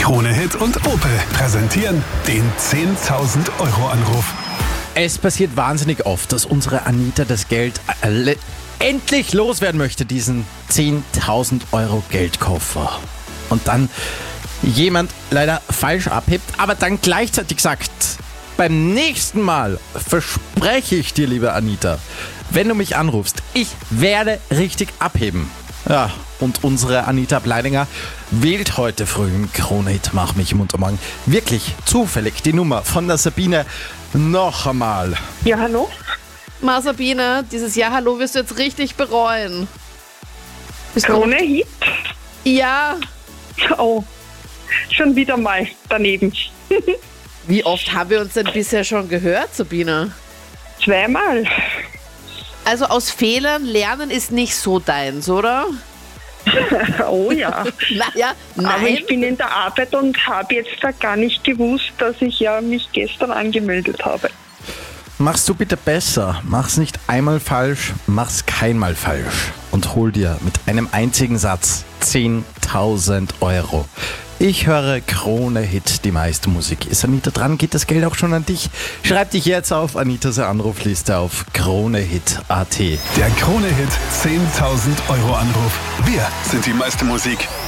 Krone Hit und Opel präsentieren den 10.000 Euro Anruf. Es passiert wahnsinnig oft, dass unsere Anita das Geld endlich loswerden möchte, diesen 10.000 Euro Geldkoffer. Und dann jemand leider falsch abhebt, aber dann gleichzeitig sagt, beim nächsten Mal verspreche ich dir, liebe Anita, wenn du mich anrufst, ich werde richtig abheben. Ja, und unsere Anita Bleininger wählt heute früh im Krone-Hit Mach mich munter morgen wirklich zufällig die Nummer von der Sabine noch einmal. Ja, hallo? Sabine, dieses Jahr Hallo wirst du jetzt richtig bereuen. Krone Hit? Ja. Oh, schon wieder mal daneben. Wie oft haben wir uns denn bisher schon gehört, Sabine? Zweimal. Also aus Fehlern lernen ist nicht so deins, oder? Oh ja. Naja, Aber nein. ich bin in der Arbeit und habe jetzt da gar nicht gewusst, dass ich ja mich gestern angemeldet habe. Machst du bitte besser. Mach's nicht einmal falsch, mach's keinmal falsch. Und hol dir mit einem einzigen Satz 10.000 Euro. Ich höre Krone-Hit, die meiste Musik. Ist Anita dran? Geht das Geld auch schon an dich? Schreib dich jetzt auf Anitas Anrufliste auf kronehit.at. Der Krone Hit 10.000 Euro Anruf. Wir sind die meiste Musik.